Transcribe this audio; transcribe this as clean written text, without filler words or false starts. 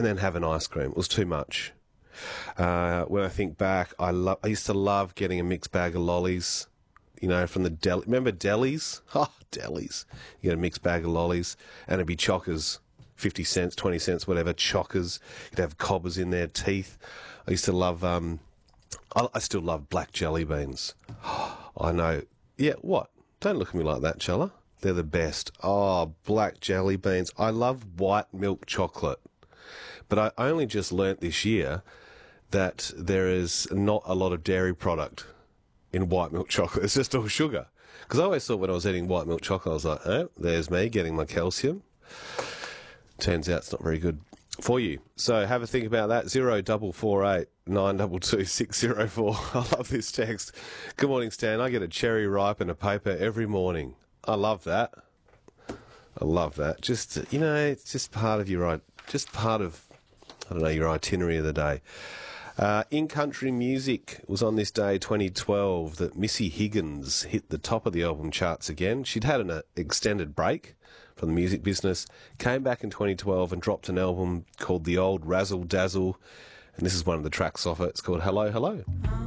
and then having ice cream. It was too much. When I think back, I used to love getting a mixed bag of lollies, you know, from the deli. Remember delis? Oh, delis. You get a mixed bag of lollies, and it'd be chockers, 50 cents, 20 cents, whatever, chockers. You'd have cobbers in there, teeth. I used to love, I still love black jelly beans. I know. Yeah, what? Don't look at me like that, Chella. They're the best. Oh, black jelly beans. I love white milk chocolate. But I only just learnt this year that there is not a lot of dairy product in white milk chocolate. It's just all sugar. Because I always thought when I was eating white milk chocolate, I was like, oh, there's me getting my calcium. Turns out it's not very good for you. So have a think about that. 0448 922 604. I love this text. Good morning, Stan. I get a cherry ripe and a paper every morning. I love that. I love that. Just, you know, it's just part of your, just part of, I don't know, your itinerary of the day. In country music, it was on this day 2012 that Missy Higgins hit the top of the album charts again. She'd had an extended break from the music business, came back in 2012 and dropped an album called The Old Razzle Dazzle, and this is one of the tracks off it. It's called Hello, Hello.